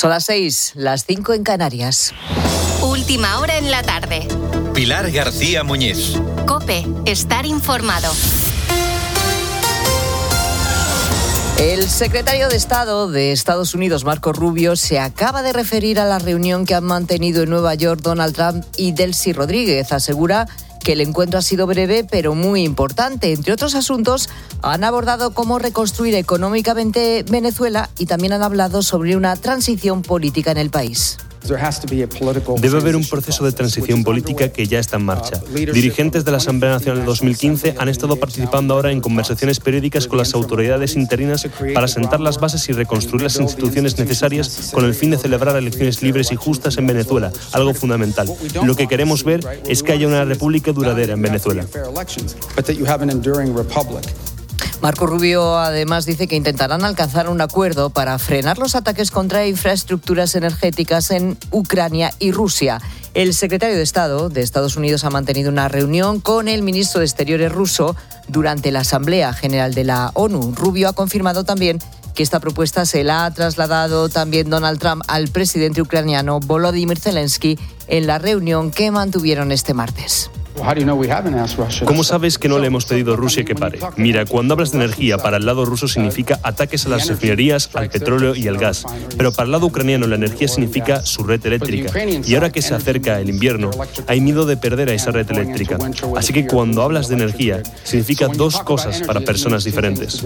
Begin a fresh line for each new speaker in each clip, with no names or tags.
Son las 6, las 5 en Canarias.
Última hora en la tarde.
Pilar García Muñiz.
COPE, estar informado.
El secretario de Estado de Estados Unidos, Marco Rubio, se acaba de referir a la reunión que han mantenido en Nueva York Donald Trump y Delcy Rodríguez. Asegura que el encuentro ha sido breve pero muy importante. Entre otros asuntos, han abordado cómo reconstruir económicamente Venezuela y también han hablado sobre una transición política en el país.
Debe haber un proceso de transición política que ya está en marcha. Dirigentes de la Asamblea Nacional de 2015 han estado participando ahora en conversaciones periódicas con las autoridades interinas para sentar las bases y reconstruir las instituciones necesarias con el fin de celebrar elecciones libres y justas en Venezuela, algo fundamental. Lo que queremos ver es que haya una república duradera en Venezuela.
Marco Rubio además dice que intentarán alcanzar un acuerdo para frenar los ataques contra infraestructuras energéticas en Ucrania y Rusia. El secretario de Estado de Estados Unidos ha mantenido una reunión con el ministro de Exteriores ruso durante la Asamblea General de la ONU. Rubio ha confirmado también que esta propuesta se la ha trasladado también Donald Trump al presidente ucraniano Volodymyr Zelensky en la reunión que mantuvieron este martes.
¿Cómo sabes que no le hemos pedido a Rusia que pare? Mira, cuando hablas de energía, para el lado ruso significa ataques a las refinerías, al petróleo y al gas. Pero para el lado ucraniano la energía significa su red eléctrica. Y ahora que se acerca el invierno, hay miedo de perder a esa red eléctrica. Así que cuando hablas de energía, significa dos cosas para personas diferentes.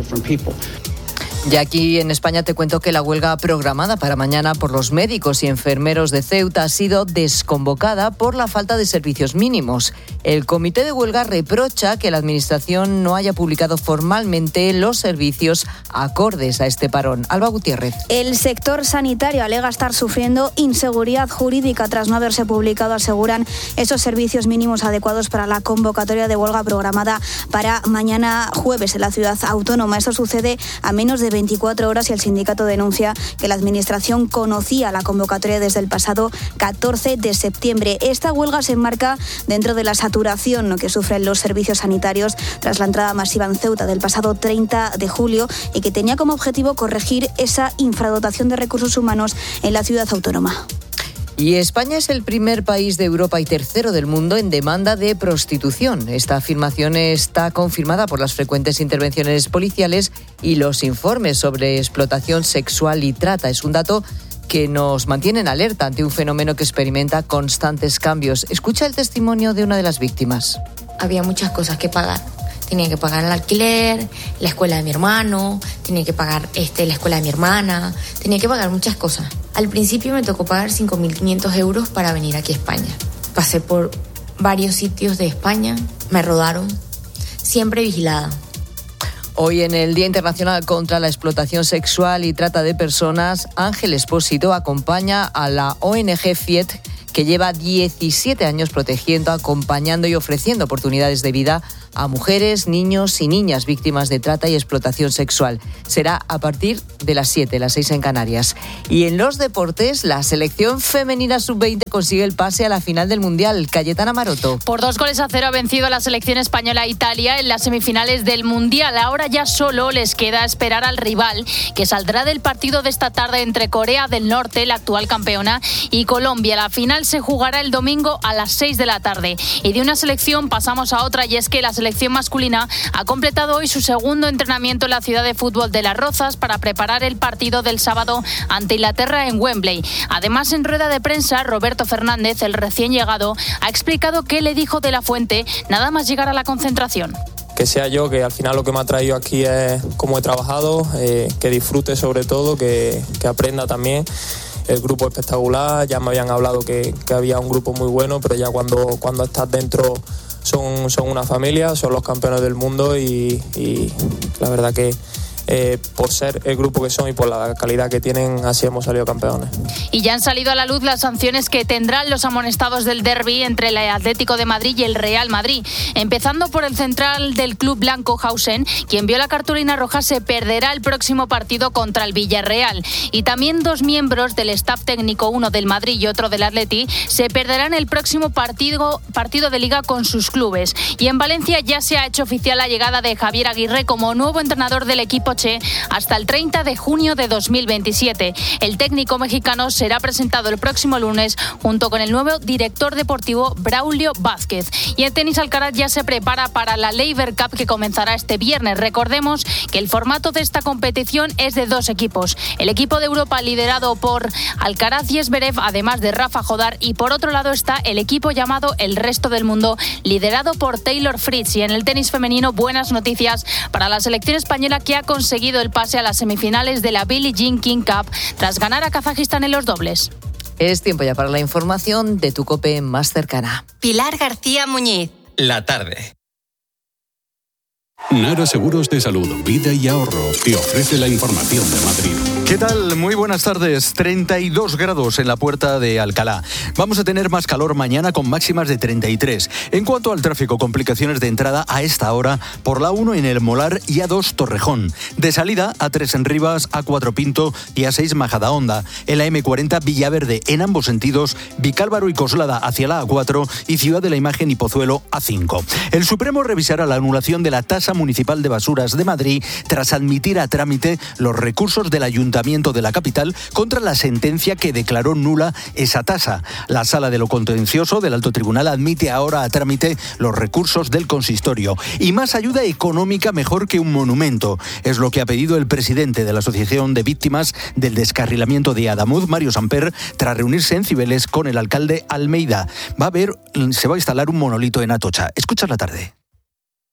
Y aquí en España te cuento que la huelga programada para mañana por los médicos y enfermeros de Ceuta ha sido desconvocada por la falta de servicios mínimos. El comité de huelga reprocha que la Administración no haya publicado formalmente los servicios acordes a este parón. Alba Gutiérrez.
El sector sanitario alega estar sufriendo inseguridad jurídica tras no haberse publicado, aseguran, esos servicios mínimos adecuados para la convocatoria de huelga programada para mañana jueves en la ciudad autónoma. Esto sucede a menos de 24 horas y el sindicato denuncia que la Administración conocía la convocatoria desde el pasado 14 de septiembre. Esta huelga se enmarca dentro de la saturación que sufren los servicios sanitarios tras la entrada masiva en Ceuta del pasado 30 de julio y que tenía como objetivo corregir esa infradotación de recursos humanos en la ciudad autónoma.
Y España es el primer país de Europa y tercero del mundo en demanda de prostitución. Esta afirmación está confirmada por las frecuentes intervenciones policiales y los informes sobre explotación sexual y trata. Es un dato que nos mantiene en alerta ante un fenómeno que experimenta constantes cambios. Escucha el testimonio de una de las víctimas.
Había muchas cosas que pagar. Tenía que pagar el alquiler, la escuela de mi hermano, tenía que pagar la escuela de mi hermana, tenía que pagar muchas cosas. Al principio me tocó pagar 5.500 euros para venir aquí a España. Pasé por varios sitios de España, me rodaron, siempre vigilada.
Hoy en el Día Internacional contra la Explotación Sexual y Trata de Personas, Ángel Espósito acompaña a la ONG FIET, que lleva 17 años protegiendo, acompañando y ofreciendo oportunidades de vida a mujeres, niños y niñas víctimas de trata y explotación sexual. Será a partir de las 7, las 6 en Canarias. Y en los deportes, la selección femenina sub-20 consigue el pase a la final del Mundial. Cayetana Maroto.
Por 2-0 ha vencido a la selección española a Italia en las semifinales del Mundial. Ahora ya solo les queda esperar al rival, que saldrá del partido de esta tarde entre Corea del Norte, la actual campeona, y Colombia. La final se jugará el domingo a las 6 de la tarde. Y de una selección pasamos a otra, y es que la selección masculina ha completado hoy su segundo entrenamiento en la ciudad de fútbol de Las Rozas para preparar el partido del sábado ante Inglaterra en Wembley. Además, en rueda de prensa, Roberto Fernández, el recién llegado, ha explicado qué le dijo De la Fuente nada más llegar a la concentración.
Que sea yo, que al final lo que me ha traído aquí es cómo he trabajado, que disfrute sobre todo, que aprenda también. El grupo espectacular, ya me habían hablado que había un grupo muy bueno, pero ya cuando estás dentro son una familia, son los campeones del mundo y la verdad que por ser el grupo que son y por la calidad que tienen, así hemos salido campeones.
Y ya han salido a la luz las sanciones que tendrán los amonestados del derbi entre el Atlético de Madrid y el Real Madrid. Empezando por el central del club blanco, Hausen, quien vio la cartulina roja, se perderá el próximo partido contra el Villarreal. Y también dos miembros del staff técnico, uno del Madrid y otro del Atleti, se perderán el próximo partido de Liga con sus clubes. Y en Valencia ya se ha hecho oficial la llegada de Javier Aguirre como nuevo entrenador del equipo noche hasta el 30 de junio de 2027. El técnico mexicano será presentado el próximo lunes junto con el nuevo director deportivo Braulio Vázquez. Y en tenis, Alcaraz ya se prepara para la Laver Cup que comenzará este viernes. Recordemos que el formato de esta competición es de 2 equipos. El equipo de Europa liderado por Alcaraz y Zverev, además de Rafa Jodar, y por otro lado está el equipo llamado El Resto del Mundo, liderado por Taylor Fritz. Y en el tenis femenino, buenas noticias para la selección española, que ha conseguido el pase a las semifinales de la Billie Jean King Cup tras ganar a Kazajistán en los dobles.
Es tiempo ya para la información de tu COPE más cercana.
Pilar García Muñiz.
La tarde.
Nara Seguros de Salud, Vida y Ahorro te ofrece la información de Madrid.
¿Qué tal? Muy buenas tardes. 32 grados en la Puerta de Alcalá. Vamos a tener más calor mañana con máximas de 33. En cuanto al tráfico, complicaciones de entrada a esta hora por la 1 en El Molar y A2 Torrejón. De salida, A3 en Rivas, A4 Pinto y A6 Majadahonda. En la M40 Villaverde en ambos sentidos, Vicálvaro y Coslada hacia la A4 y Ciudad de la Imagen y Pozuelo A5. El Supremo revisará la anulación de la tasa municipal de basuras de Madrid tras admitir a trámite los recursos del Ayuntamiento de la capital contra la sentencia que declaró nula esa tasa. La Sala de lo Contencioso del Alto Tribunal admite ahora a trámite los recursos del consistorio. Y más ayuda económica mejor que un monumento. Es lo que ha pedido el presidente de la Asociación de Víctimas del Descarrilamiento de Adamuz, Mario Samper, tras reunirse en Cibeles con el alcalde Almeida. Se va a instalar un monolito en Atocha. Escucha la tarde.